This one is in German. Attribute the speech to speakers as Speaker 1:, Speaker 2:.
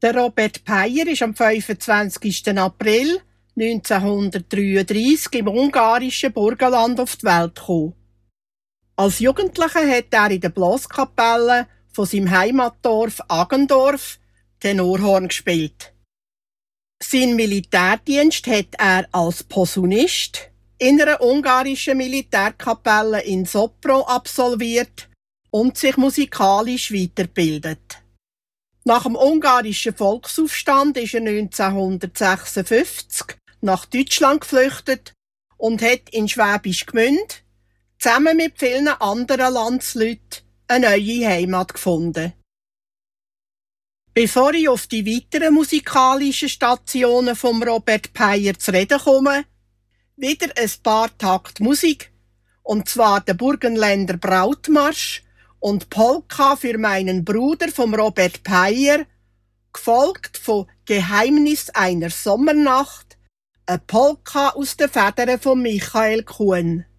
Speaker 1: Der Robert Peyer ist am 25. April 1933 im ungarischen Burgenland auf die Welt gekommen. Als Jugendlicher hat er in der Blaskapelle von seinem Heimatdorf Agendorf Tenorhorn gespielt. Seinen Militärdienst hat er als Posaunist in einer ungarischen Militärkapelle in Sopron absolviert und sich musikalisch weitergebildet. Nach dem ungarischen Volksaufstand ist er 1956 nach Deutschland geflüchtet und hat in Schwäbisch Gmünd zusammen mit vielen anderen Landsleuten eine neue Heimat gefunden. Bevor ich auf die weiteren musikalischen Stationen von Robert Peyer zu reden komme, wieder ein paar Takt Musik, und zwar der Burgenländer Brautmarsch und Polka für meinen Bruder vom Robert Peyer, gefolgt von Geheimnis einer Sommernacht, eine Polka aus den Federn von Michael Kuhn.